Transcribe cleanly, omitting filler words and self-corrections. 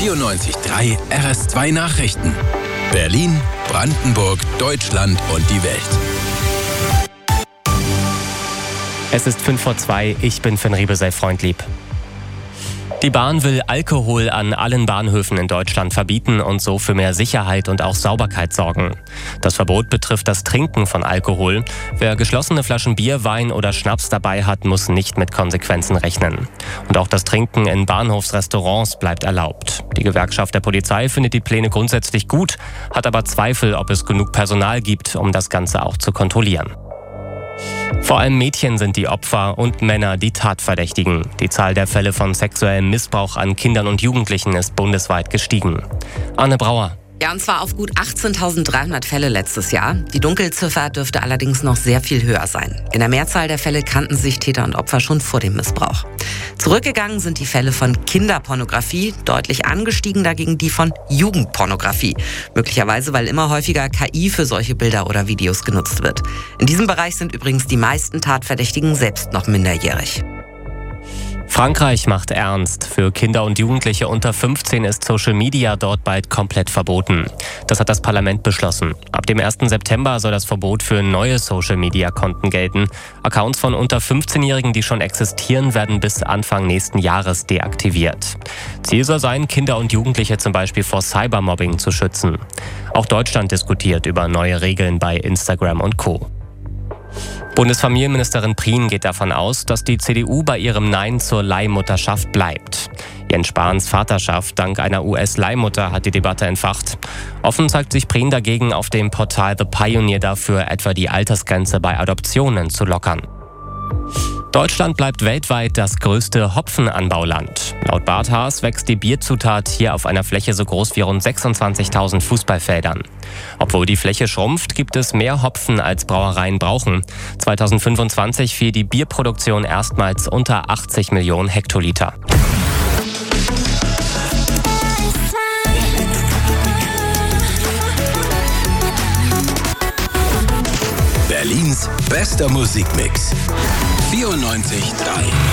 94.3 RS2 Nachrichten. Berlin, Brandenburg, Deutschland und die Welt. Es ist 2:05, ich bin Finn Riebe, sei freundlieb. Die Bahn will Alkohol an allen Bahnhöfen in Deutschland verbieten und so für mehr Sicherheit und auch Sauberkeit sorgen. Das Verbot betrifft das Trinken von Alkohol. Wer geschlossene Flaschen Bier, Wein oder Schnaps dabei hat, muss nicht mit Konsequenzen rechnen. Und auch das Trinken in Bahnhofsrestaurants bleibt erlaubt. Die Gewerkschaft der Polizei findet die Pläne grundsätzlich gut, hat aber Zweifel, ob es genug Personal gibt, um das Ganze auch zu kontrollieren. Vor allem Mädchen sind die Opfer und Männer die Tatverdächtigen. Die Zahl der Fälle von sexuellem Missbrauch an Kindern und Jugendlichen ist bundesweit gestiegen. Anne Brauer. Ja, und zwar auf gut 18.300 Fälle letztes Jahr. Die Dunkelziffer dürfte allerdings noch sehr viel höher sein. In der Mehrzahl der Fälle kannten sich Täter und Opfer schon vor dem Missbrauch. Zurückgegangen sind die Fälle von Kinderpornografie, deutlich angestiegen dagegen die von Jugendpornografie. Möglicherweise, weil immer häufiger KI für solche Bilder oder Videos genutzt wird. In diesem Bereich sind übrigens die meisten Tatverdächtigen selbst noch minderjährig. Frankreich macht ernst. Für Kinder und Jugendliche unter 15 ist Social Media dort bald komplett verboten. Das hat das Parlament beschlossen. Ab dem 1. September soll das Verbot für neue Social Media Konten gelten. Accounts von unter 15-Jährigen, die schon existieren, werden bis Anfang nächsten Jahres deaktiviert. Ziel soll sein, Kinder und Jugendliche zum Beispiel vor Cybermobbing zu schützen. Auch Deutschland diskutiert über neue Regeln bei Instagram und Co. Bundesfamilienministerin Prien geht davon aus, dass die CDU bei ihrem Nein zur Leihmutterschaft bleibt. Jens Spahns Vaterschaft dank einer US-Leihmutter hat die Debatte entfacht. Offen zeigt sich Prien dagegen auf dem Portal The Pioneer dafür, etwa die Altersgrenze bei Adoptionen zu lockern. Deutschland bleibt weltweit das größte Hopfenanbauland. Laut Bart Haas wächst die Bierzutat hier auf einer Fläche so groß wie rund 26.000 Fußballfeldern. Obwohl die Fläche schrumpft, gibt es mehr Hopfen, als Brauereien brauchen. 2025 fiel die Bierproduktion erstmals unter 80 Millionen Hektoliter. Berlins bester Musikmix. 94.3